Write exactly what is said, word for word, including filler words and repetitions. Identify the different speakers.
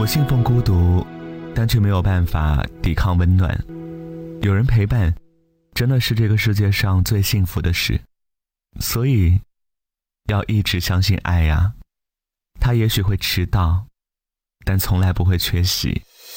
Speaker 1: 我信奉孤独，但却没有办法抵抗温暖。有人陪伴，真的是这个世界上最幸福的事。所以，要一直相信爱呀。他也许会迟到，但从来不会缺席。